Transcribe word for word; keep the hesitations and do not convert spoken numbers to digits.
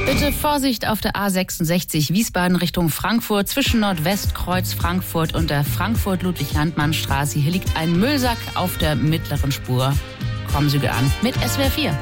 Bitte Vorsicht auf der A sechsundsechzig Wiesbaden Richtung Frankfurt zwischen Nordwestkreuz Frankfurt und der Frankfurt-Ludwig-Landmann-Straße. Hier liegt ein Müllsack auf der mittleren Spur. Kommen Sie gut an mit S W R vier.